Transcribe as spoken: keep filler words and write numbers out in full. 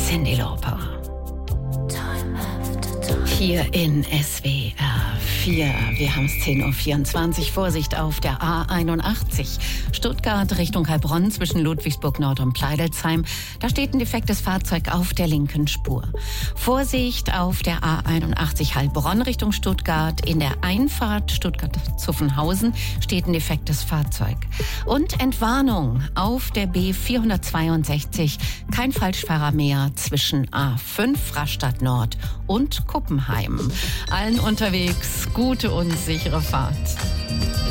Cyndi Lauper. Hier in S W R vier. Wir haben es zehn Uhr vierundzwanzig. Vorsicht auf der A einundachtzig. Stuttgart Richtung Heilbronn zwischen Ludwigsburg Nord und Pleidelsheim. Da steht ein defektes Fahrzeug auf der linken Spur. Vorsicht auf der A einundachtzig Heilbronn Richtung Stuttgart. In der Einfahrt Stuttgart-Zuffenhausen steht ein defektes Fahrzeug. Und Entwarnung auf der B vierhundertzweiundsechzig. Kein Falschfahrer mehr zwischen A fünf Rastatt Nord und Kuppenheim. Allen unterwegs gute und sichere Fahrt.